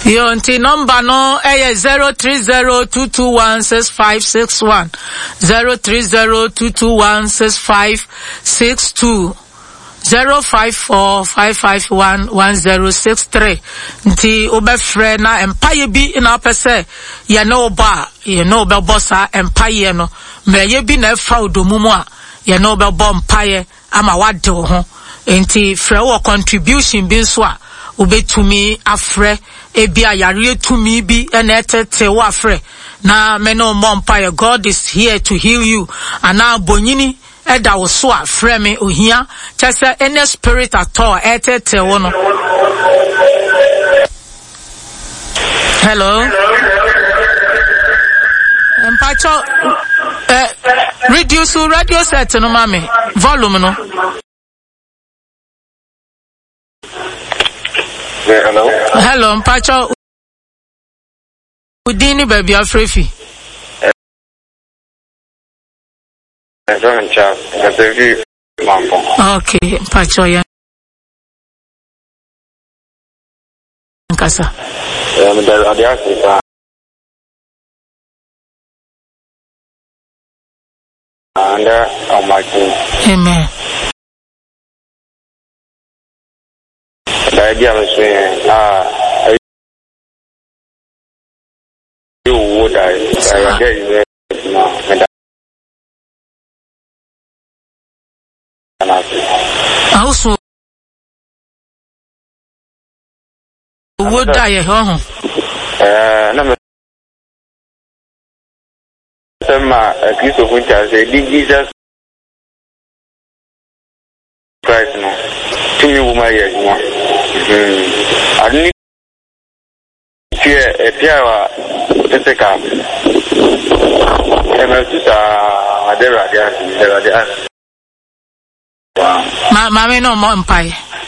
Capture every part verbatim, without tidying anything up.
Your auntie number no eh zero three zero two two one six five six one zero three zero two two one six five six two zero five four five five one one zero six three. Nti obefre na empire bi na pese ye no ba ye no be bossa empire no me ye bi na fa odomumu a ye no be bo empire ama wade ho. Nti frɛ wo contribution bi so a obetumi afrɛ ebia yare tumi bi na etete wo afrɛ na me no mo empire. God is here to heal you. Ana bonyini eda wo so afrɛ me ohia kyese any spirit at all etete wo no. Hello. Empacho eh reduce radio set no mame volume no. Yeah, hello. Hello, Mpacho. Udini baby afrefi. Okay, Mpacho ya. Nkasa. Yeah, me da ade Africa. And uh, on my team. Amen. The idea was saying, ah, you would I, I get you there now, and I also would die, huh? Uh, no, some a piece of winter say, did Jesus Christ now? To you, my yes, I need fear a piara to come. Mamma no more empire.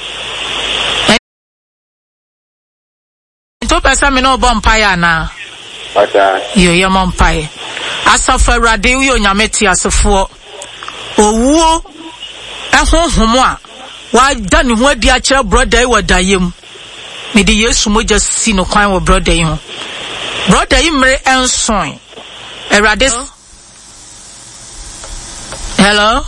To person me no empire now. You your empire. As of a radio, you nyameti as a four. Oh, a home homo. Why done what the actual brother were dying? Me the years mo just see no kind of brother you. Brother you may answer. A radis. Hello?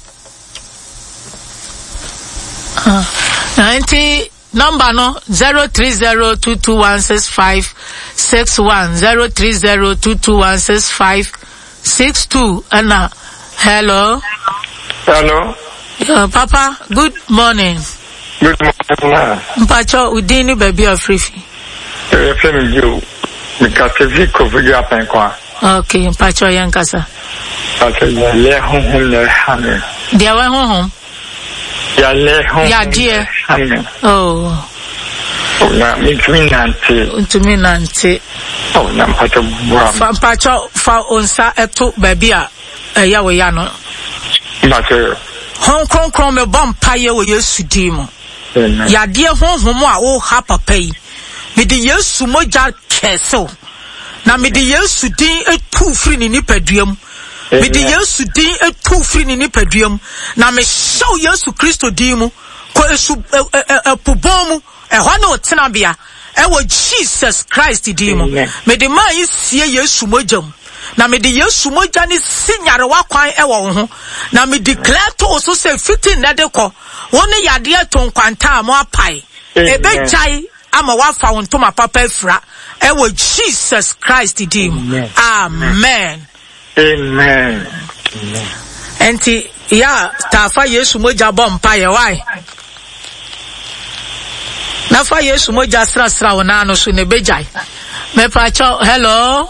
Uh, ninety number no zero three zero two two one six five six one zero three zero two two one six five six two. Anna, hello. Hello. Uh, Papa, good morning. Good morning. Mpacho udini baby afrefi. Eh, femi you. Because we cover you up and kwa. Okay, Mpacho yankasa. Okay, ya le hon hon le hame. Dia wa hon hon. Ya le hon. Ya dear. Oh. Oh, na mi tumi nante. Tumi nante. Oh, na mpacho bwa. Fa Mpacho fa onsa eto baby a eya we ya no. Mpacho. Hon kron kron me bom paye wo Yesu di mu. Ya de honhom a wo ha papa yi. Me de Yesu moja keso. Na me de Yesu din etu firi ni nipaduam. Me de Yesu din etu firi ni nipaduam. Na me show Yesu Kristo din mu ko esu epobom mu e ho na otena bia e wo Jesus Christ din mu. Me de man yi sie Yesu moja mu. Na me de Yesu moja ni sinyare wakwan e wo ho. Na me declare to so say fifteen na de ko. Woni yade aton kwanta mo apai. Ebe jai ama wafa wonto ma papa afra. E wo Jesus Christ dim. Amen. Amen. Enti ya tafa Yesu moja bompa ye why? Na fa Yesu moja sra sra wona no so ne bejai. Me pa cho hello.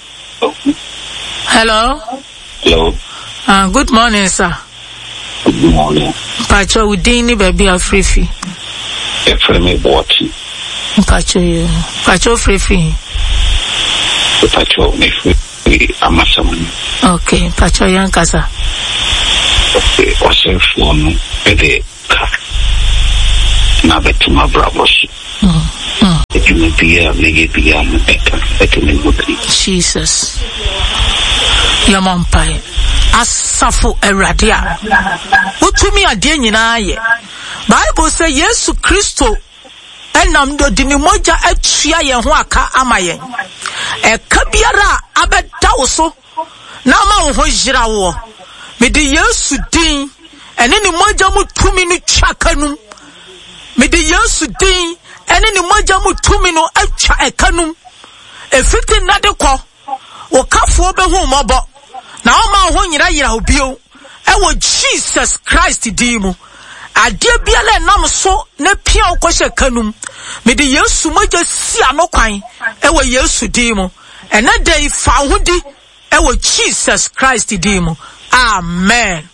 Hello. Hello. Uh, good morning, sir. Good morning. Pacho udini baby afrefi. Efreme Boti. Pacho you. Pacho frefi. Pacho me free amasaman. Okay, Pacho yankasa. Okay, ose phone ede ka. Na betuma bravos. Mm. Mm. Etume pia mege pia eka. Etume mutri. Jesus. Your mom pie. Asafo eradia. Utumi ade nyina ye. Bible say Yesu Kristo enam do dini moja atua ye ho aka amaye e ka biara abeda wo so na ma wo ho jira wo me de Yesu din ene ni moja mu tumi no twakanum me de Yesu din ene ni moja mu tumi no atwa ekanum e fiti na de ko wo kafo be hu mobo na o ma ho nyira yira obio e wo Jesus Christ din mu ade biala nam so na pia okose kanum me de Yesu moja si anokwan e wo Yesu din mu ena dey fa hudi e wo Jesus Christ din mu amen.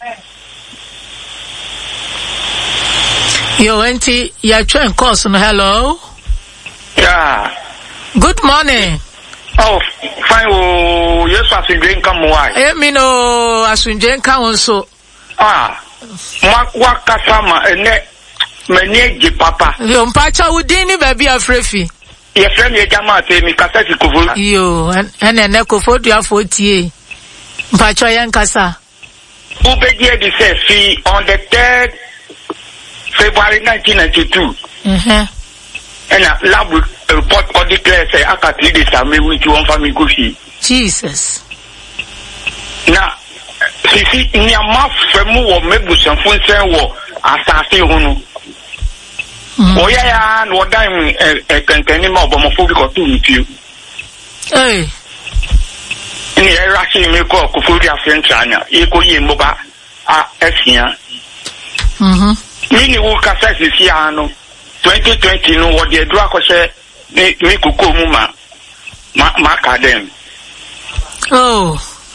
Yo auntie ya train course no hello. Yeah. Good morning. Oh, fine. Oh, yes, asunje nka mo why. Eh me no asunje nka won so. Ah. Ma wa kasama ene meni je papa. Yo mpacha wudi ni baby afrefi. Ye friend ye jama te mi kasa ti kufu. Yo ene ne kofo dua forty. Mpacha yan kasa. Ubedie di say fi on the third February nineteen ninety-two. Mhm. And a lab report or declare say aka three days am which one family go see. Jesus. Na sisi ni ama femu wo mebusan funsen wo asase ho no. Oya ya no dan e kankani ma obomofo bi ko to ntiu. Eh. Ni era shi me ko ko fodi afentranya. E ko yi mboba a esia. Mhm. Mini wo kasa sisi ano twenty twenty no wo de dura ko se ni mi kuko mu ma ma ma ka dem. Oh.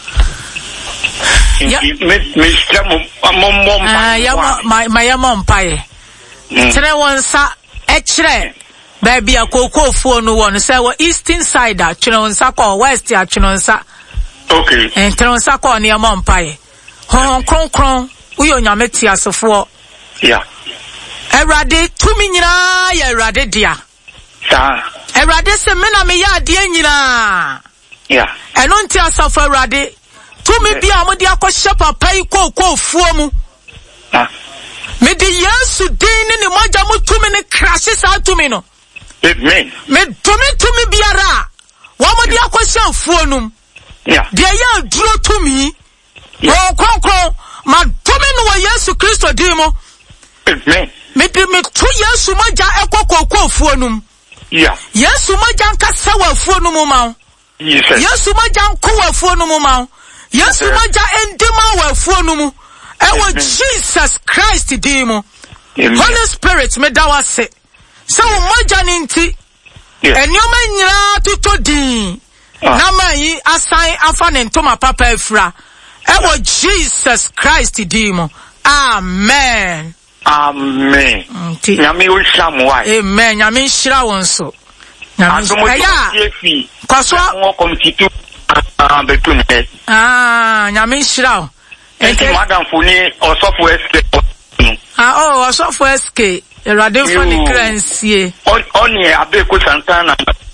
Yeah. Me me stramo mom mom. Ah, ya my my mom paye. Tere won sa echre baby akoko fo no won say wo eastern side a twene won sa ko west a twene won sa. Okay. En tere won sa ko ne mom paye. Hon kronkron uyo nyame ti asefo. Yeah. Erade tumi nyina ya erade dia. Sa. Erade se me na me ya dia nyina. Yeah. Eno nti asafo erade tumi bia mo dia ko shepa pai ko ko fuo mu. Ah. Me di Yesu din ni moja mu tumi ni crash sa tumi no. Amen. Me tumi tumi biara. Wa mo dia ko sha fuo num. Yeah. Dia ya duro tumi. O konkron ma tumi no wa Yesu Kristo din mo. Amen. Me di me tu Yesu moja ekoko ko fuo num. Yeah. Yesu moja nka sawa fuo num ma. Yes. Yesu moja nko wa fuo num ma. Yesu moja endima wa fuo num. Ewo Jesus Christ dimo. Holy Spirit me da wase. So moja ninti. Enyoma nyira tuto din. Na mayi asan afa ne ntoma papa efra. Ewo Jesus Christ dimo. Amen. Amen. Nyame wo shamwa. Amen. Nyame shira wonso. Nyame ya. Kwaswa wo komititu ah betun. Ah, nyame shira. Enti madam funi osofu S K. Ah oh, osofu S K. Erade funi kransie. On oni abeko santana.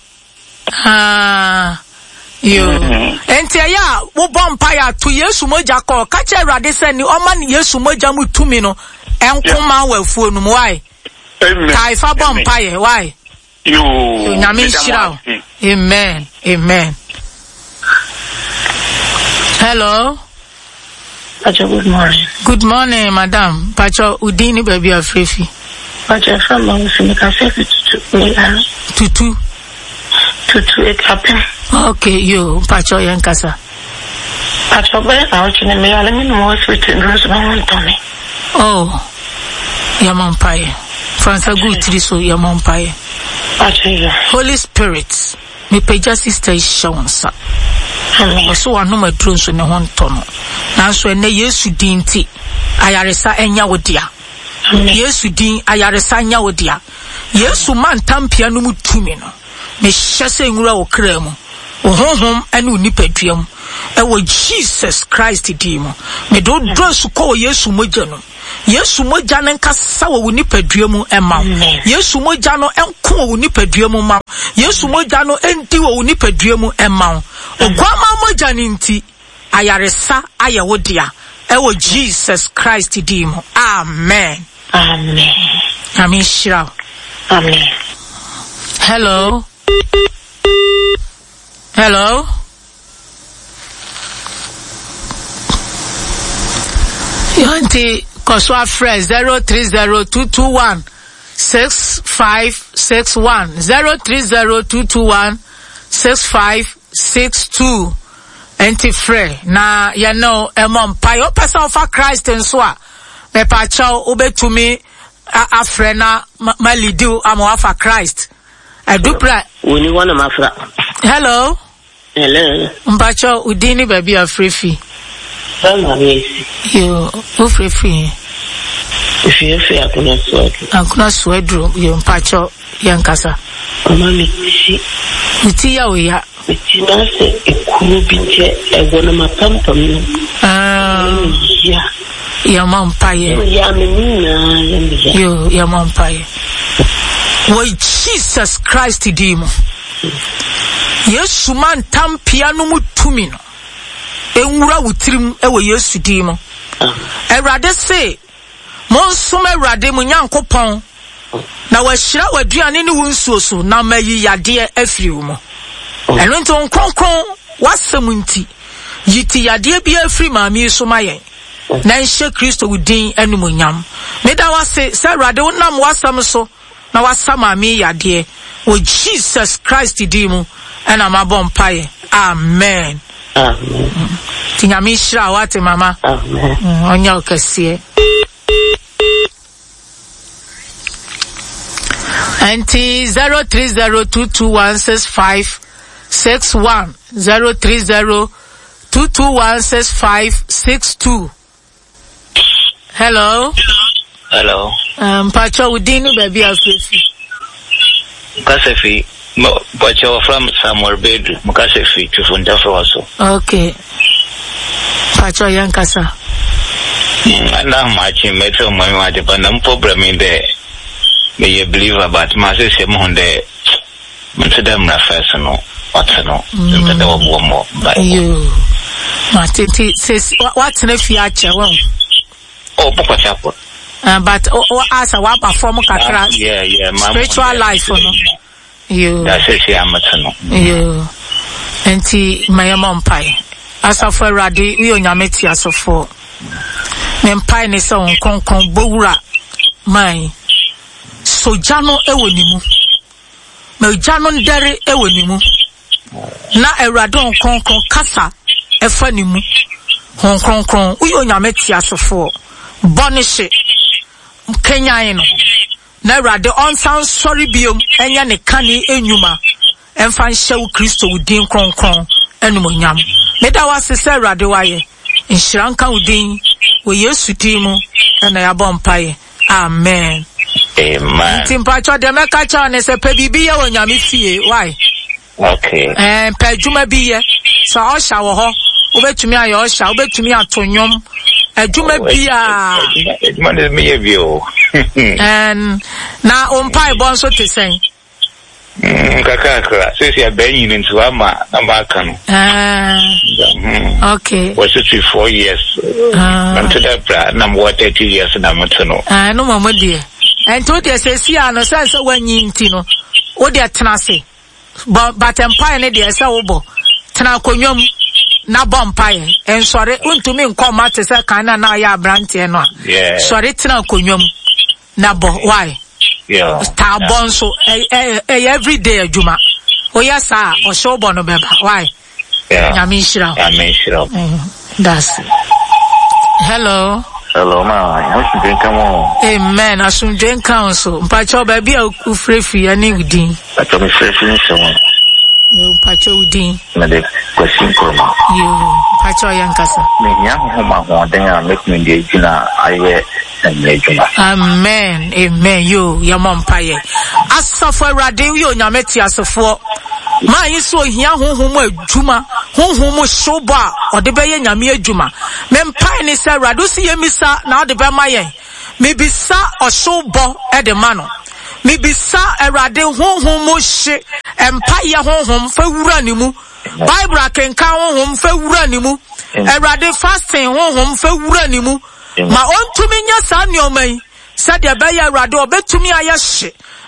Ah. Yo. Enti ya wo bompa ya to Yesu moja ko. Ka che erade se ni o ma ni Yesu moja mu tumi no. Enkoma wafuo no why? Amen. Kai fa bompa ye why? Yo. Nyame shira. Amen. Amen. Hello. Pacho, good morning. Good morning, madam. Pacho, udini baby afrefi. Pacho, from long since I said tutu. Tutu. Tutu it happen. Okay, yo, Pacho yankasa. Pacho, but I watching me. Let me know what's written. Rose, my one Tony. Oh, Yamampaye. Fransa good triso Yamampaye. Pacho, Holy Spirit. Me peja sister is shonsa. Amen. So anu me drone so ne hon tono. Nanso ene Yesu din ti ayaresa enya wodia. Yesu din ayaresa enya wodia. Yesu man tampia no mutumi no. Me hyese nwura wo kra mu. Ohonhom ene onipadua mu. E wo Jesus Christ din mu. Me do drone so ko Yesu moja no. Yesu moja no nkasa wo nipadua mu ema. Yesu moja no enko wo nipadua mu ma. Yesu moja no enti wo nipadua mu ema. Ogwama moja ninti ayaresa ayawodia. Ewo Jesus Christ dimo. Amen. Amen. Amen. Shira. Amen. Hello. Hello. Yanti Koswa Fresh zero three zero two two one six five six one zero three zero two two one six five six two. Enti Frey na you know emom pa yo person of Christ nso a me pa chaw obetumi afre na malidu amo afa Christ adupra woni wana mafra. Hello. Hello. Mpacho udini baby afrefi. Sama mesi. Yo ofrefi. If you feel akuna swedru. Akuna swedru yo mpacho yankasa. Mama miti. Miti ya oya. Miti na se ekuru binche egona mapampam no. Ah. Ya. Ya mampaye. Ya menina ya. Yo ya mampaye. Wo Jesus Christ dimo. Yesu man tampia no mutumi no. Enwura wutirim ewe Yesu dimo. Erade se Monsum Erade mu Nyankopon na wahira waduane ne wonsuo so na mayi yade afiri wo mo. Eno nto nkronkron wasem nti yiti yade bi afiri maami so mayen. Na nhye Kristo wudin enumonyam. Meda wase se Erade wonam wasam so na wasa maami yade wo Jesus Christ dimu ena mabom paye. Amen. Amen. Tinyami shira wate mama. Amen. Onya okese. Anti zero three zero two two one six five six one zero three zero two two one six five six two. Hello. Hello. Um, Pacho Udini baby Afrifi. Mukasefi, Pacho from Samuel Bedu, Mukasefi to Funta Froso. Okay. Pacho Yankasa. Now matching metal my but no problem in there. May you believe about my sister on the Amsterdam Rafferson. What's no? One more. You. Martin says, what's in a future? Oh, Papa Chapel. Uh, but oh, oh, as a wapa form of uh, yeah, yeah, spiritual life, no? You. That's it, yeah, you. Enti my mom pie. As of a radi, we on Yameti as of four. Men pie ne so on kon kon bowura. My. So jano ewonimu. Me jano ndere ewonimu. Na eradon kon kon kasa efanimu. Hon kon kon we on Yameti as of four. Bonishe. Kenya ino na rade on sound sorry biom enya ne kani enyuma emfa nhyew Kristo udin kronkron enumonyam meda wase se rade waye nhyiranka udin wo Yesu dimu na ya bompaye. Amen. Amen. Timpa cho de meka cha ne se pe bibi ye wonyame fie why. Okay. Eh pe djuma biye so o sha wo ho obetumi aye o sha obetumi atonyom Ejuma bia. Ejuma de me view. And na umpai bonso te sen. Mm kakakra. So you are being into ama amaka no. Ah. Okay. Was it four years? Ah. Until that bra na mo thirty years na mo no. Ah no mama die. And to dey say see ano sense wanyi nti no. Wo dey tena se. But but empire ne dey say wo bo. Tena konwam na bompaye en sori untumi nkoma te se kan na na ya brantie no. Yeah. Sori tena konwam na bo why? Yeah. Ta bonso eh eh every day adwuma. Oya sa o show bono beba why? Yeah. Nyame shira. Nyame shira. That's it. Hello. Hello ma, I'm drink come on. Amen. Asum drink council. Mpacho baby u frefi ani udin. Mpacho me frefi so. You mpacho udin. Na de question ko ma. You mpacho yankasa. Me nya ho ma ho den a make me dey gina aye na. Amen. Amen. You your mom paye. Asafo rade we onyame ti asafo. Ma yiso hia honhom adwuma, honhom shoba, ode beye nyame adwuma. Mempai ni se rado si yemisa na ode be mayen. Mebisa oshobo e de mano. Mebisa erade honhom hye, empaye honhom fa wura ni mu. Bible akenka honhom fa wura ni mu. Erade fasting honhom fa wura ni mu. Ma ontumi nya sa nneoma yi. Said ya baya rado obetumi ayehye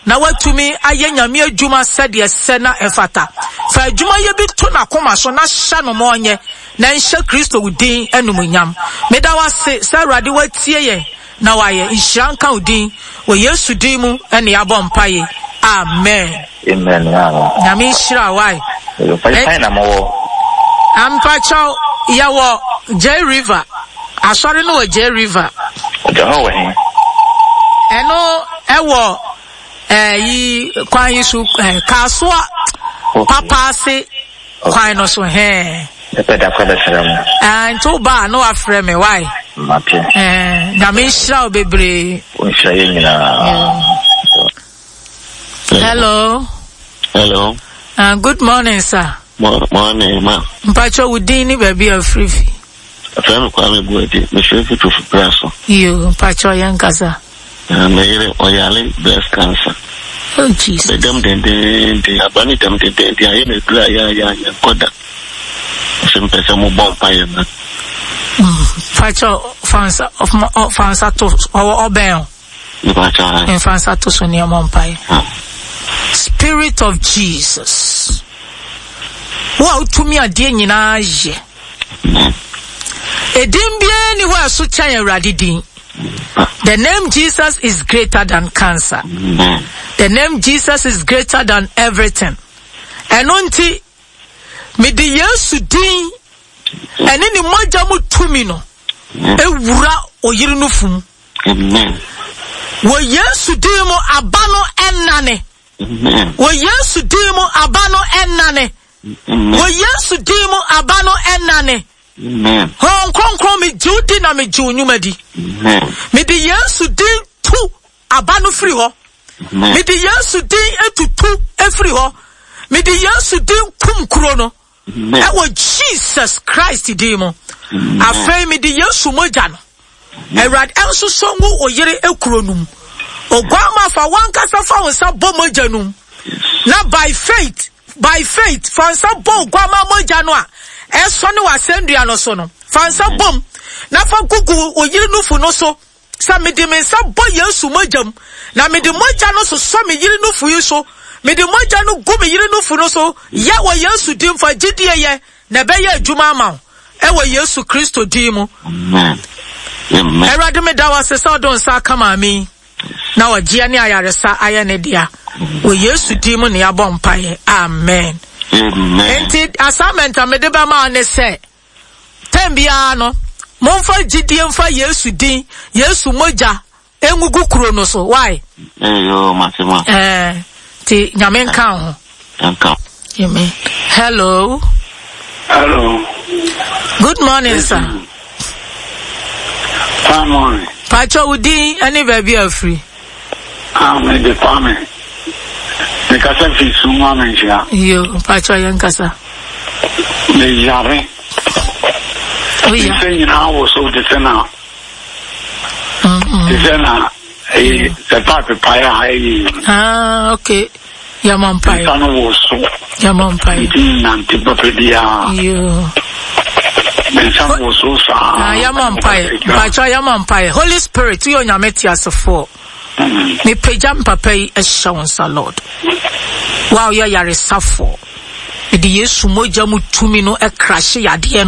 na watumi aye nyame adwuma sede ese na efata fa adwuma ye bi to na koma so na hya no mo onye na nhye Kristo udin enumunyam meda wase sarade watie ye na waye nhyiranka udin wo Yesu din mu ene yabɔ mpaye amen amen nyame nhira wai yo fa fine na mo ampa chaw yawo J River asori no wo J River ojo ho we eno ewo eh yi kwan yisu eh, kaswa papa se kwan no so he epe da kwa da seram ah nto ba no afre me why mate eh na me shira obebre o shira ye nyina. Hello hello uh, good morning sir. Morning ma mpacho udin ni baby afrifi afem kwa me buedi me shefi to fupraso yo mpacho yankasa me oyale breast cancer. Oh Jesus. The dem den den den abani dem den den den aye me kura ya ya ya koda. Sem pese mo bon paye na. Mm. Facho fansa of fansa to o oben. Ibacha. In fansa to so near mon paye. Spirit of Jesus. Wa utumi ade nyina ye. Edim bia ni wa so chan Awurade din. The name Jesus is greater than cancer. Amen. The name Jesus is greater than everything. Enonti me de Yesu din ene ni moja mu tumi no ewura oyiri no fum. Amen. Wo Yesu din mu abano ennane. Amen. Wo Yesu din mu abano ennane. Wo Yesu din mu abano ennane. Amen. Hon kronkron me judi na me ju nyumadi. Amen. Me de Yesu din tu abano free ho. Me de Yesu din etutu efri ho. Me de Yesu din kum kuro no. E wo Jesus Christ din mo. Afei me de Yesu moja no. Erad enso so ngu oyere ekuro num. Ogwama fa wankasa fa wonsa bo moja num. Na by faith, by faith fansa bo ogwama moja no a eso ne wasendua no so no. Fansa bom na fa gugu oyere nufu no so. Sa me de mensa bo Yesu mojam na me de moja no so so me yiri nufu yi so me de moja no gu me yiri nufu no so ya wo Yesu dim fa gidie ye na be ye adwuma ama e wo Yesu Kristo dim mu. Amen. Amen. Erade me da wase sa don sa kama mi na wo gia ne ayaresa aye ne dia wo Yesu dim mu ne abɔ mpae amen. Amen. Enti assignment me de ba ma ne se tembia no monfa gidie mfa Yesu din Yesu moja engugu kuro no so why eh yo masema eh ti nyame nka ho nka amen. Hello Hello. good morning sir. Good morning. Pacho udin any baby free I'm in the farming. The casa fi suma menja. yo Pacho yankasa Le jare. oh yeah Say now was so the sena. mm The sena eh the paper paya eh. ah okay yamon pai Sano was so. yamon pai Nanti papedia. yo Mensa was so sa. ah yamon pai Pacho yamon pai Holy Spirit you nyame ti asefo me pejam papa yi ehye sa Lord wow ya yare safo the Yesu moja mu tumi no e crash yade